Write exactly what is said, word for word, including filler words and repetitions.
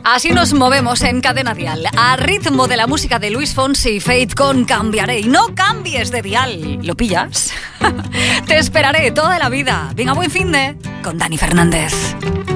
Así nos movemos en Cadena Dial, a ritmo de la música de Luis Fonsi y Fate con Cambiaré. Y no cambies de dial, ¿lo pillas? Te esperaré toda la vida. Venga, buen finde con Dani Fernández.